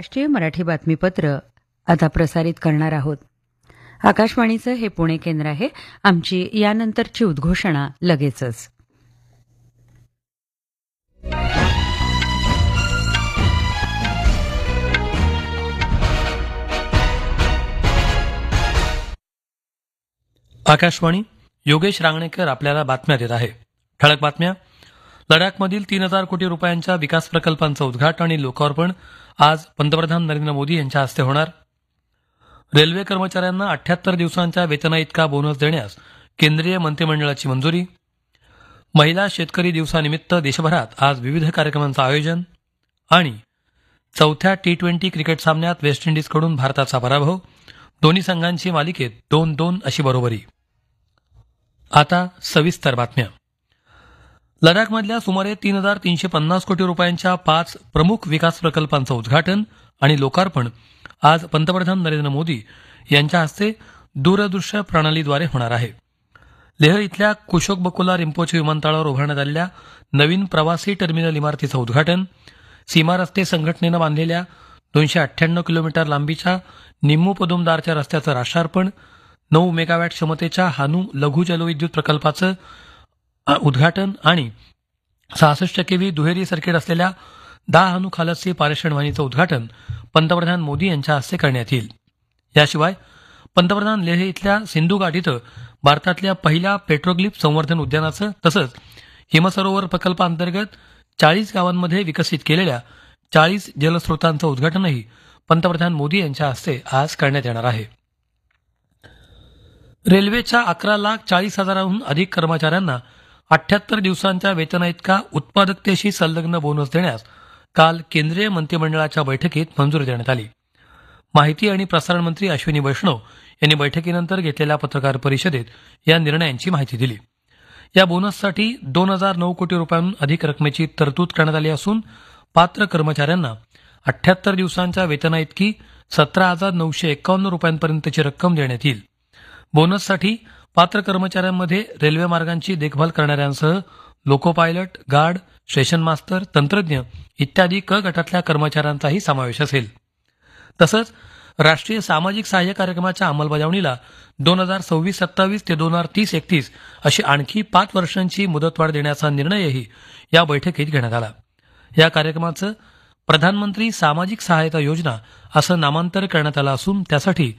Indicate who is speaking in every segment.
Speaker 1: राष्ट्रीय मराठी बातमीपत्र आता प्रसारित करणार आहोत. आकाशवाणीचं हे पुणे केंद्र आहे. आमची यानंतरची उद्घोषणा लगेचच.
Speaker 2: आकाशवाणी. योगेश रांगणेकर आपल्याला बातम्या देत आहे. ठळक बातम्या. लडाखमधील 3,000 कोटी रुपयांच्या विकास प्रकल्पांचं उद्घाटन आणि लोकार्पण आज पंतप्रधान नरेंद्र मोदी यांच्या हस्ते होणार. रेल्वे कर्मचाऱ्यांना 78 दिवसांच्या वेतनाइतका बोनस देण्यास केंद्रीय मंत्रिमंडळाची मंजुरी. महिला शेतकरी दिवसानिमित्त देशभरात आज विविध कार्यक्रमांचं आयोजन. आणि चौथ्या T20 क्रिकेट सामन्यात वेस्ट इंडिजकडून भारताचा पराभव. दोन्ही संघांची मालिकेत 2-2 अशी बरोबरी. आता सविस्तर बातम्या. लडाखमधल्या सुमारे 3,350 कोटी रुपयांच्या 5 प्रमुख विकास प्रकल्पांचं उद्घाटन आणि लोकार्पण आज पंतप्रधान नरेंद्र मोदी यांच्या हस्ते दूरदृश्य प्रणालीद्वारे होणार आहे. लेह इथल्या कुशोक बकुला रिम्पोचे विमानतळावर उभारण्यात आलेल्या नवीन प्रवासी टर्मिनल इमारतीचं उद्घाटन, सीमा रस्ते संघटनेनं बांधलेल्या 298 किलोमीटर लांबीच्या निम्मू पदुमदारच्या रस्त्याचं राष्ट्रार्पण, 9 मेगावॅट क्षमतेच्या हानू लघु जलविद्युत प्रकल्पाचं उद्घाटन आणि 66 केव्ही दुहेरी सर्किट असलेल्या 10 हानू खालसी पारेषण वाहिनीचं उद्घाटन पंतप्रधान मोदी यांच्या हस्ते करण्यात येईल. याशिवाय पंतप्रधान लेह इथल्या सिंधू घाट इथं भारतातल्या पहिल्या पेट्रोग्लिफ संवर्धन उद्यानाचं तसंच हिमसरोवर प्रकल्पाअंतर्गत 40 गावांमध्ये विकसित केलेल्या 40 जलस्रोतांचं उद्घाटनही पंतप्रधान मोदी यांच्या हस्ते आज करण्यात येणार आहे. रेल्वेच्या 11,40,000हून अधिक कर्मचाऱ्यांना 78 दिवसांच्या वेतनाइतका उत्पादकतेशी संलग्न बोनस देण्यास काल केंद्रीय मंत्रिमंडळाच्या बैठकीत मंजुरी देण्यात आली. माहिती आणि प्रसारण मंत्री अश्विनी वैष्णव यांनी बैठकीनंतर घेतलेल्या पत्रकार परिषदेत या निर्णयांची माहिती दिली. या बोनससाठी 2,009 कोटी रुपयांहून अधिक रकमेची तरतूद करण्यात आली असून पात्र कर्मचाऱ्यांना 78 दिवसांच्या वेतनाइतकी 17,951 रुपयांपर्यंतची रक्कम देण्यात येईल. बोनससाठी पात्र कर्मचाऱ्यांमध्ये रेल्वे मार्गांची देखभाल करणाऱ्यांसह लोको पायलट, गार्ड, स्टेशन मास्तर, तंत्रज्ञ इत्यादी क गटातल्या कर्मचाऱ्यांचाही समावेश असेल. तसंच राष्ट्रीय सामाजिक सहाय्य कार्यक्रमाच्या अंमलबजावणीला 2026-27 ते 2030-31 अशी आणखी 5 वर्षांची मुदतवाढ देण्याचा निर्णयही या बैठकीत घेण्यात आला. या कार्यक्रमाचं प्रधानमंत्री सामाजिक सहायता योजना असं नामांतर करण्यात आलं असून त्यासाठी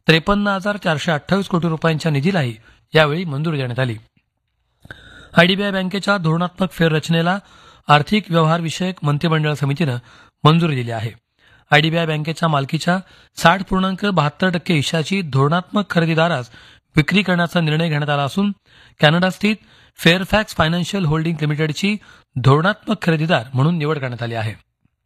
Speaker 2: 53,428 कोटी रुपयांच्या निधीलाही यावेळी मंजुरी देण्यात आली. आयडीबीआय बँकेच्या धोरणात्मक फेररचनेला आर्थिक व्यवहार विषयक मंत्रिमंडळ समितीनं मंजुरी दिली आहे. आयडीबीआय बँकेच्या मालकीच्या 60.72% हिश्शाची धोरणात्मक खरेदीदारास विक्री करण्याचा निर्णय घेण्यात आला असून कॅनडास्थित फेअरफॅक्स फायनान्शियल होल्डिंग लिमिटेडची धोरणात्मक खरेदीदार म्हणून निवड करण्यात आली आहे.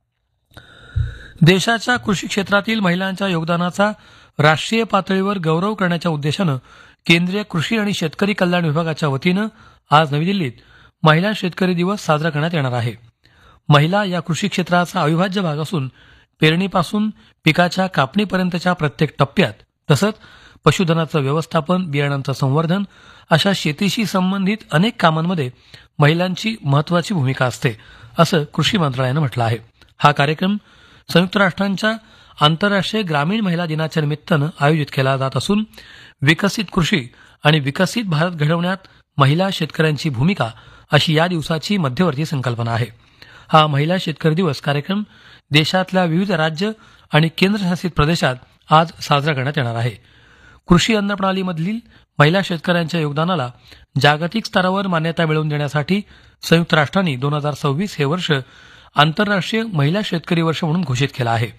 Speaker 2: देशाच्या कृषी क्षेत्रातील महिलांच्या योगदानाचा राष्ट्रीय पातळीवर गौरव करण्याच्या उद्देशानं केंद्रीय कृषी आणि शेतकरी कल्याण विभागाच्या वतीनं आज नवी दिल्लीत महिला शेतकरी दिवस साजरा करण्यात येणार आहे. महिला या कृषी क्षेत्राचा अविभाज्य भाग असून पेरणीपासून पिकाच्या कापणीपर्यंतच्या प्रत्येक टप्प्यात तसंच पशुधनाचं व्यवस्थापन, बियाणांचं संवर्धन अशा शेतीशी संबंधित अनेक कामांमध्ये महिलांची महत्वाची भूमिका असते असं कृषी मंत्रालयानं म्हटलं आहे. हा कार्यक्रम संयुक्त राष्ट्रांच्या आंतरराष्ट्रीय ग्रामीण महिला दिनाच्या निमित्तानं आयोजित केला जात असून विकसित कृषी आणि विकसित भारत घडवण्यात महिला शेतकऱ्यांची भूमिका अशी या दिवसाची मध्यवर्ती संकल्पना आहे. हा महिला शेतकरी दिवस कार्यक्रम देशातल्या विविध राज्य आणि केंद्रशासित प्रदेशात आज साजरा करण्यात येणार आहे. कृषी अन्न प्रणालीमधील महिला शेतकऱ्यांच्या योगदानाला जागतिक स्तरावर मान्यता मिळवून देण्यासाठी संयुक्त राष्ट्रांनी 2026 हे वर्ष आंतरराष्ट्रीय महिला शेतकरी वर्ष म्हणून घोषित केलं आहे.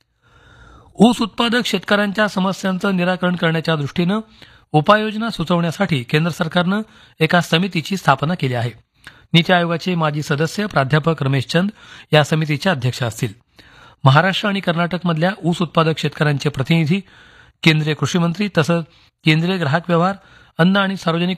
Speaker 2: ऊस उत्पादक शेतकऱ्यांच्या समस्यांचं निराकरण करण्याच्या दृष्टीनं उपाययोजना सुचवण्यासाठी केंद्र सरकारनं एका समितीची स्थापना केली आहे. नीती आयोगाचे माजी सदस्य प्राध्यापक रमेश चंद या समितीचे अध्यक्ष असतील. महाराष्ट्र आणि कर्नाटकमधल्या ऊस उत्पादक शेतकऱ्यांचे प्रतिनिधी, केंद्रीय कृषी मंत्री तसंच केंद्रीय ग्राहक व्यवहार, अन्न आणि सार्वजनिक